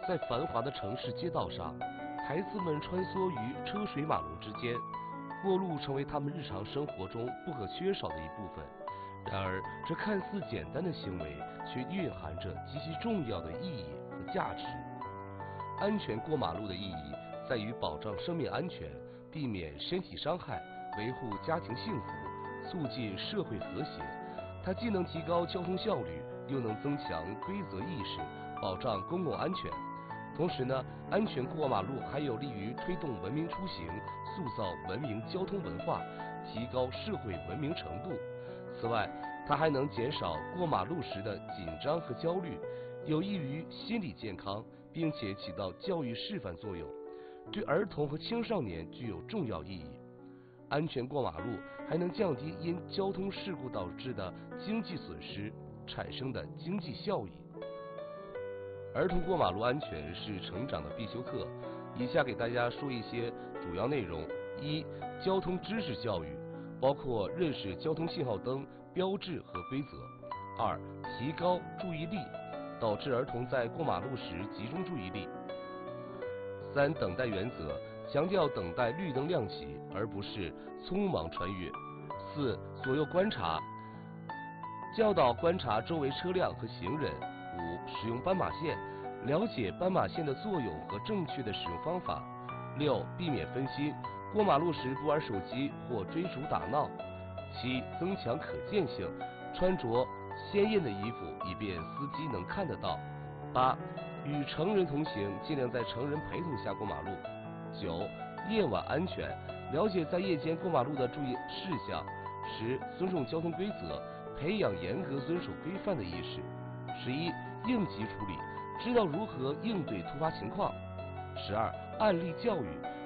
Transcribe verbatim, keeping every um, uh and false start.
在繁华的城市街道上，孩子们穿梭于车水马龙之间，过路成为他们日常生活中不可缺少的一部分。然而，这看似简单的行为，却蕴含着极其重要的意义和价值。安全过马路的意义在于保障生命安全，避免身体伤害，维护家庭幸福，促进社会和谐。它既能提高交通效率，又能增强规则意识，保障公共安全。同时呢，安全过马路还有利于推动文明出行，塑造文明交通文化，提高社会文明程度。此外，它还能减少过马路时的紧张和焦虑，有益于心理健康，并且起到教育示范作用，对儿童和青少年具有重要意义。安全过马路还能降低因交通事故导致的经济损失产生的经济效益。儿童过马路安全是成长的必修课，以下给大家说一些主要内容。一、交通知识教育，包括认识交通信号灯、标志和规则。二、提高注意力，导致儿童在过马路时集中注意力。三、等待原则，强调等待绿灯亮起，而不是匆忙穿越。四、左右观察，教导观察周围车辆和行人。五、使用斑马线，了解斑马线的作用和正确的使用方法。六、避免分心，过马路时不玩手机或追逐打闹。七、增强可见性，穿着鲜艳的衣服，以便司机能看得到。八、与成人同行，尽量在成人陪同下过马路。九、夜晚安全，了解在夜间过马路的注意事项。十、尊重交通规则，培养严格遵守规范的意识。十一、应急处理，知道如何应对突发情况。十二、案例教育，